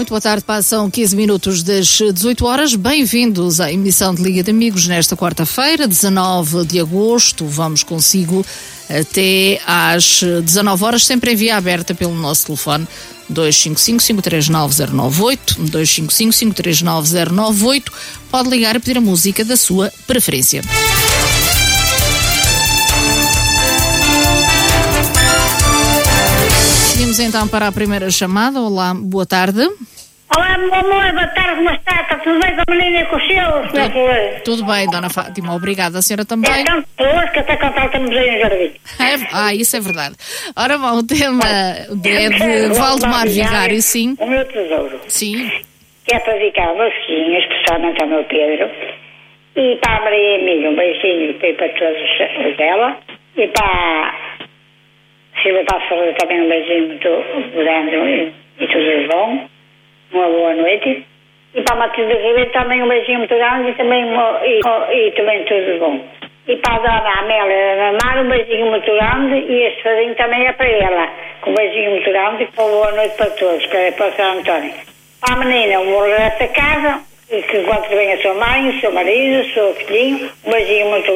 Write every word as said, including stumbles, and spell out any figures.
muito boa tarde, passam quinze minutos das dezoito horas. Bem-vindos à emissão de Liga de Amigos nesta quarta-feira, dezanove de agosto. Vamos consigo até às dezanove horas, sempre em via aberta pelo nosso telefone dois cinco cinco, cinco três nove, zero nove oito, dois cinco cinco, cinco três nove, zero nove oito. Pode ligar e pedir a música da sua preferência. Seguimos então para a primeira chamada. Olá, boa tarde. Olá, meu amor, boa tarde, como está? Está tudo bem com a menina e com os seus? Como é que é? Tudo bem, Dona Fátima, obrigada. A senhora também? É tanto pessoas que até cantar temos aí no jardim. É, ah, isso é verdade. Ora bom, o tema é de Valdemar Vigário, sim. O meu tesouro. Sim. Que é para dedicar aos meus filhos, especialmente ao meu Pedro. E para a Maria Emília, um beijinho e para todos os dela. E para a Silvia Passos também um beijinho muito grande e, e tudo de bom. Uma boa noite. E para a Matilde Ribeiro também um beijinho muito grande e também, e, e também tudo de bom. E para a Dona Amélia Mar um beijinho muito grande e este farinho também é para ela. Com um beijinho muito grande e uma boa noite para todos, para, para o São António. Para a menina, um bom regresso a casa, e que encontre bem a sua mãe, o seu marido, o seu filhinho, um beijinho muito